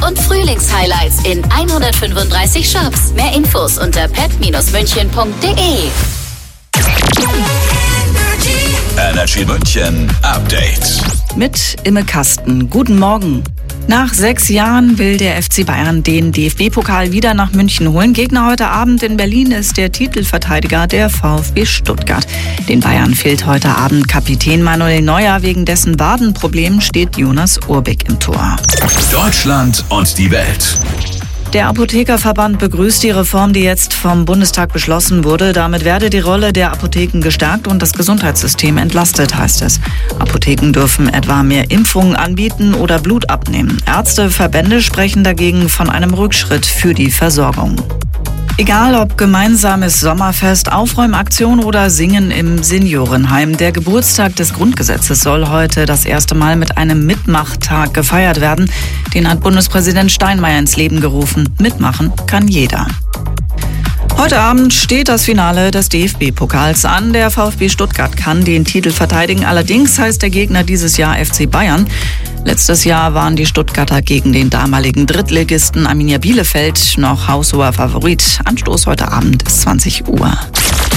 und Frühlingshighlights in 135 Shops. Mehr Infos unter pep-münchen.de. Energy München Update. Mit Imme Kasten. Guten Morgen. Nach 6 Jahren will der FC Bayern den DFB-Pokal wieder nach München holen. Gegner heute Abend in Berlin ist der Titelverteidiger der VfB Stuttgart. Den Bayern fehlt heute Abend Kapitän Manuel Neuer. Wegen dessen Wadenproblemen steht Jonas Urbik im Tor. Deutschland und die Welt. Der Apothekerverband begrüßt die Reform, die jetzt vom Bundestag beschlossen wurde. Damit werde die Rolle der Apotheken gestärkt und das Gesundheitssystem entlastet, heißt es. Apotheken dürfen etwa mehr Impfungen anbieten oder Blut abnehmen. Ärzteverbände sprechen dagegen von einem Rückschritt für die Versorgung. Egal ob gemeinsames Sommerfest, Aufräumaktion oder Singen im Seniorenheim, der Geburtstag des Grundgesetzes soll heute das erste Mal mit einem Mitmachtag gefeiert werden. Den hat Bundespräsident Steinmeier ins Leben gerufen. Mitmachen kann jeder. Heute Abend steht das Finale des DFB-Pokals an. Der VfB Stuttgart kann den Titel verteidigen. Allerdings heißt der Gegner dieses Jahr FC Bayern. Letztes Jahr waren die Stuttgarter gegen den damaligen Drittligisten Arminia Bielefeld noch haushoher Favorit. Anstoß heute Abend ist 20 Uhr.